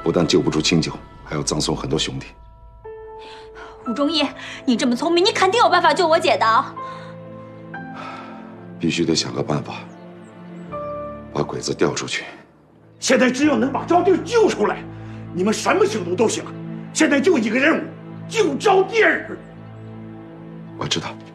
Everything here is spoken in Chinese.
不但救不出清九，还要葬送很多兄弟。 吴忠义，你这么聪明，你肯定有办法救我姐的。 必须得想个办法，把鬼子调出去。 现在只要能把招娣救出来，你们什么行动都行。现在就一个任务，救招娣儿。 我知道。